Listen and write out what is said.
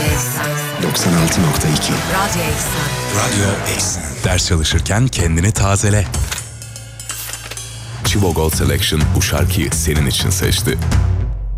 Eksen 96.2 Radyo Eksen. Radyo Eksen. Ders çalışırken kendini tazele. Chivo Gold Selection bu şarkıyı senin için seçti.